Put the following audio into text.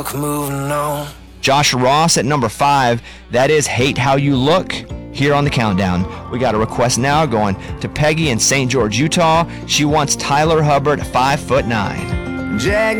Moving on. Josh Ross at number 5. That is Hate How You Look. Here on the countdown, we got a request now going to Peggy in St. George, Utah. She wants Tyler Hubbard, 5'9". Jack